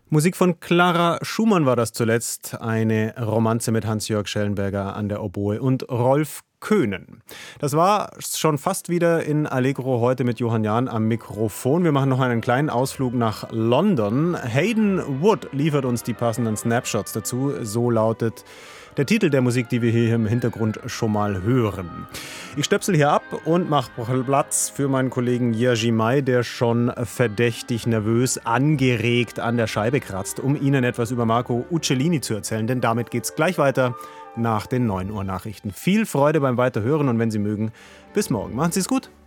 Musik von Clara Schumann war das zuletzt, eine Romanze mit Hans-Jörg Schellenberger an der Oboe und Rolf Köhnen. Das war schon fast wieder in Allegro heute mit Johann Jahn am Mikrofon. Wir machen noch einen kleinen Ausflug nach London. Hayden Wood liefert uns die passenden Snapshots dazu. So lautet der Titel der Musik, die wir hier im Hintergrund schon mal hören. Ich stöpsel hier ab und mache Platz für meinen Kollegen Jerzy May, der schon verdächtig nervös, angeregt an der Scheibe kratzt, um Ihnen etwas über Marco Uccellini zu erzählen. Denn damit geht's gleich weiter nach den 9 Uhr Nachrichten. Viel Freude beim Weiterhören und wenn Sie mögen, bis morgen. Machen Sie es gut.